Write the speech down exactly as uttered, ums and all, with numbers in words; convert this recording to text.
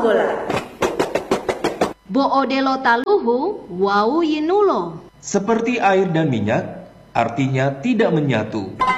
bola. Boodelo taluhu wau yinulo. Seperti air dan minyak, artinya tidak menyatu.